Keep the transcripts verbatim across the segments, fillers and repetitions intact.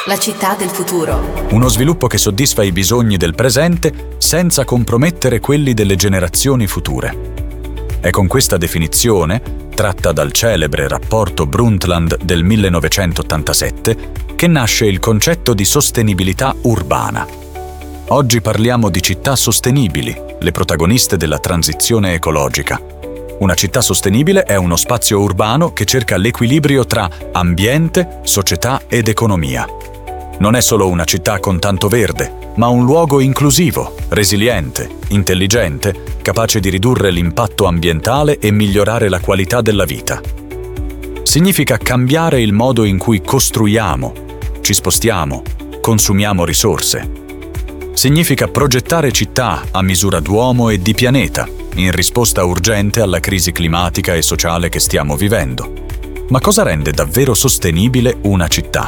La città del futuro. Uno sviluppo che soddisfa i bisogni del presente senza compromettere quelli delle generazioni future. È con questa definizione, tratta dal celebre rapporto Brundtland del millenovecentottantasette, che nasce il concetto di sostenibilità urbana. Oggi parliamo di città sostenibili, le protagoniste della transizione ecologica. Una città sostenibile è uno spazio urbano che cerca l'equilibrio tra ambiente, società ed economia. Non è solo una città con tanto verde, ma un luogo inclusivo, resiliente, intelligente, capace di ridurre l'impatto ambientale e migliorare la qualità della vita. Significa cambiare il modo in cui costruiamo, ci spostiamo, consumiamo risorse. Significa progettare città a misura d'uomo e di pianeta, in risposta urgente alla crisi climatica e sociale che stiamo vivendo. Ma cosa rende davvero sostenibile una città?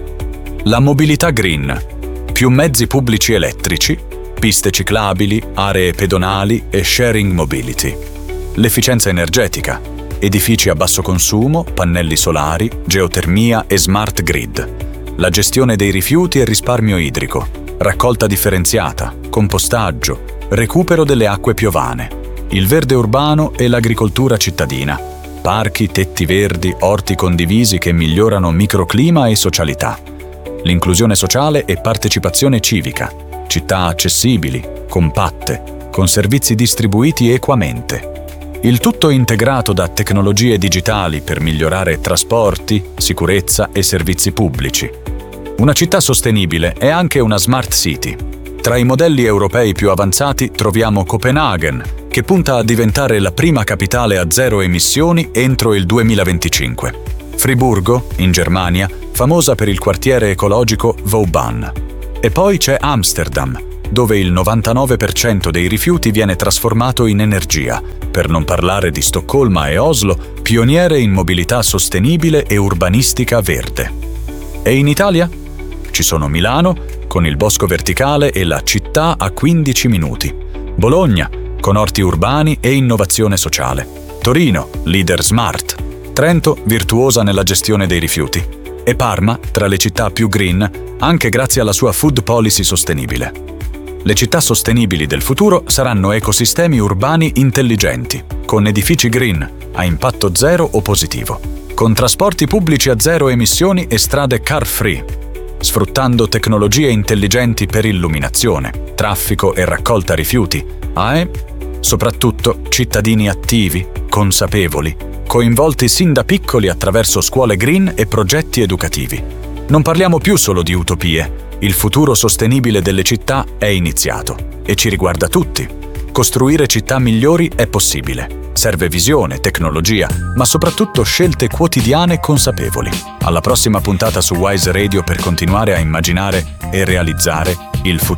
La mobilità green, più mezzi pubblici elettrici, piste ciclabili, aree pedonali e sharing mobility. L'efficienza energetica, edifici a basso consumo, pannelli solari, geotermia e smart grid. La gestione dei rifiuti e risparmio idrico, raccolta differenziata, compostaggio, recupero delle acque piovane, il verde urbano e l'agricoltura cittadina, parchi, tetti verdi, orti condivisi che migliorano microclima e socialità. L'inclusione sociale e partecipazione civica, città accessibili, compatte, con servizi distribuiti equamente. Il tutto integrato da tecnologie digitali per migliorare trasporti, sicurezza e servizi pubblici. Una città sostenibile è anche una smart city. Tra i modelli europei più avanzati troviamo Copenaghen, che punta a diventare la prima capitale a zero emissioni entro il duemilaventicinque. Friburgo, in Germania, famosa per il quartiere ecologico Vauban. E poi c'è Amsterdam, dove il novantanove per cento dei rifiuti viene trasformato in energia, per non parlare di Stoccolma e Oslo, pioniere in mobilità sostenibile e urbanistica verde. E in Italia? Ci sono Milano, con il bosco verticale e la città a quindici minuti. Bologna, con orti urbani e innovazione sociale. Torino, leader smart. Trento, virtuosa nella gestione dei rifiuti. E Parma, tra le città più green, anche grazie alla sua food policy sostenibile. Le città sostenibili del futuro saranno ecosistemi urbani intelligenti, con edifici green, a impatto zero o positivo, con trasporti pubblici a zero emissioni e strade car-free, sfruttando tecnologie intelligenti per illuminazione, traffico e raccolta rifiuti, ah, e soprattutto cittadini attivi, consapevoli, coinvolti sin da piccoli attraverso scuole green e progetti educativi. Non parliamo più solo di utopie, il futuro sostenibile delle città è iniziato e ci riguarda tutti. Costruire città migliori è possibile. Serve visione, tecnologia, ma soprattutto scelte quotidiane consapevoli. Alla prossima puntata su Wise Radio per continuare a immaginare e realizzare il futuro.